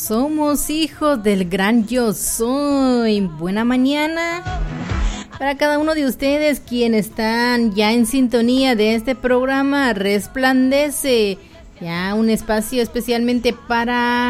Somos hijos del gran yo soy. Buena mañana para cada uno de ustedes quienes están ya en sintonía de este programa Resplandece. Ya un espacio especialmente para